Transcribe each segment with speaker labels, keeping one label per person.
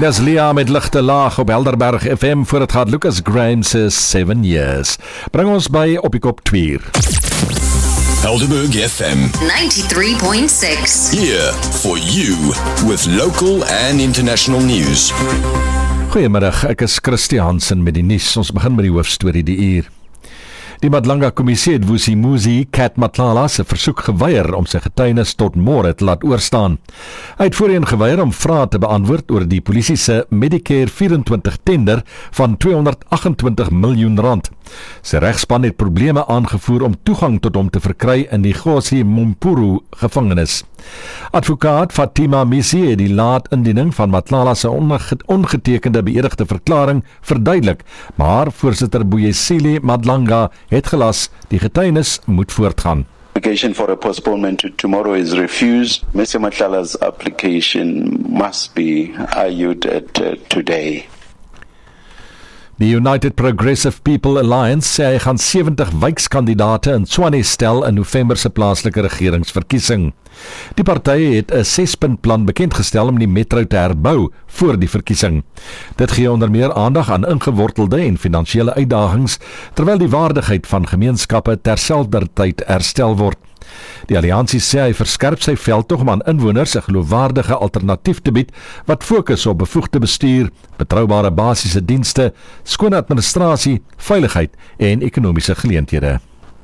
Speaker 1: Dis Lia met ligte laag op Helderberg FM voor het gaat Lucas Graham se 7 years. Bring ons by op die kop 2.
Speaker 2: Helderberg FM
Speaker 3: 93.6.
Speaker 2: here for you with local and international news.
Speaker 1: Goeiemiddag, ek is Christie Hansen met die nuus. Ons begin met die hoofstorie die uur. Die Madlanga Kommissie het Vusimuzi Cat Matlala se versoek geweier om sy getuienis tot môre te laat oorstaan. Hy het voorheen geweier om vrae te beantwoord oor die polisie se Medicare 24 tender van R228 miljoen. Sy regspan het probleme aangevoer om toegang tot hom te verkry in die Gosi Mumpuru gevangenis. Advokaat Fatima Misi het die laat-indiening van Matlala se ongetekende beëdigde verklaring verduidelik, maar voorsitter Boyesile Madlanga het gelas die getuienis moet voortgaan.
Speaker 4: Application for a postponement to tomorrow is refused. Mr. Matlala's application must be argued at today.
Speaker 1: Die United Progressive People Alliance sê hy gaan 70 wijkskandidate in Tshwane stel in November se plaaslike regeringsverkiesing. Die party het 'n 6-puntplan bekendgestel om die metro te herbou voor die verkiesing. Dit gee onder meer aandag aan ingewortelde en finansiële uitdagings, terwyl die waardigheid van gemeenskappe terselfdertyd herstel word. Die alliansie sê hy verskerp sy veldtog om aan inwoners 'n geloofwaardige alternatief te bied wat fokus op bevoegde bestuur, betroubare basiese dienste, skone administrasie, veiligheid en ekonomiese geleenthede.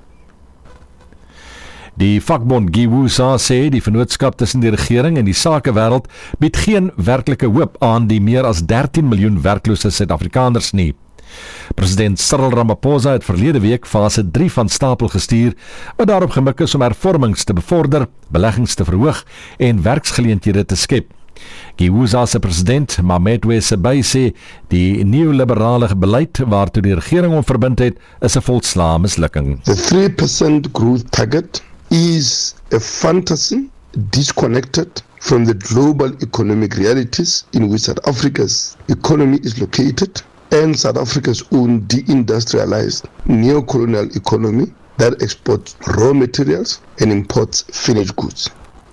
Speaker 1: Die vakbond Giwusa sê die vennootskap tussen die regering en die sakewêreld bied geen werklike hoop aan die meer as 13 miljoen werklose Suid-Afrikaners nie. President Cyril Ramaphosa het verlede week fase 3 van stapel gestuur, wat daarop gemik is om hervormings te bevorder, beleggings te verhoog en werksgeleenthede te skep. Giwusa se president, Mametwe Sebei sê, die neoliberale beleid waartoe die regering hom verbind het, is 'n volslae mislukking.
Speaker 5: The 3% growth target is a fantasy disconnected from the global economic realities in which South Africa's economy is located and South Africa's own deindustrialized neo-colonial economy that exports raw materials and imports finished goods.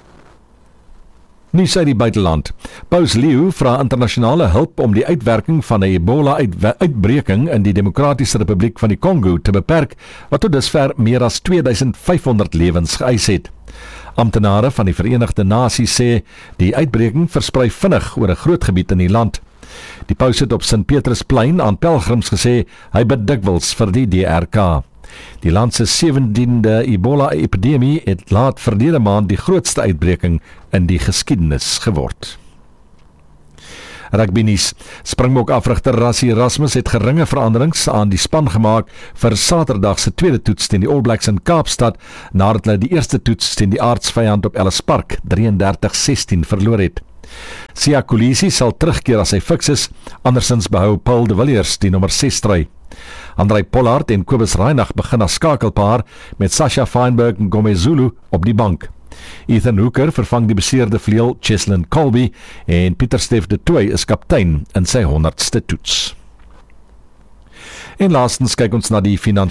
Speaker 1: Nuus uit die buiteland. Paus Leo vra internasionale hulp om die uitwerking van 'n Ebola-uitbreking in die Demokratiese Republiek van die Kongo te beperk, wat tot dusver meer as 2500 lewens geëis het. Amptenare van die Verenigde Nasies sê die uitbreking versprei vinnig oor 'n groot gebied in die land. Die paus het op St. Petrusplein aan pelgrims gesê hy bid dikwels vir die DRK. Die land se 17de Ebola-epidemie het laat verlede maand die grootste uitbreking in die geskiedenis geword. Rugbynuus. Springbok-afrigter Rassie Erasmus het geringe veranderings aan die span gemaak vir Saterdag se tweede toets teen die All Blacks in Kaapstad, nadat hulle die eerste toets teen die aardsvyand op Ellis Park 33-16 verloor het. Siya Kolisi sal terugkeer as hy fiks is, andersins behou Paul de Villiers die nommer 6 stry. Andrei Pollard en Kobus Reinach begin as skakelpaar met Sasha Feinberg en Gomezulu op die bank. Ethan Hooker vervang die beseerde vleuel Cheslin Colby en Pieter Stef de Tooy is kaptein in sy 100ste toets. En laastens kyk ons na die